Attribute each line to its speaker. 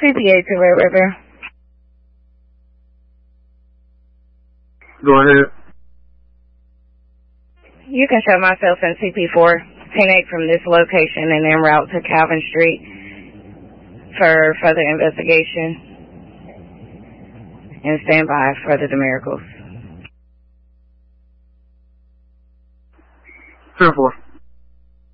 Speaker 1: CPA to Red River.
Speaker 2: Go ahead.
Speaker 1: You can show myself in CP4, 10-8 from this location and en route to Calvin Street for further investigation and stand by for the miracles.
Speaker 2: 10-4.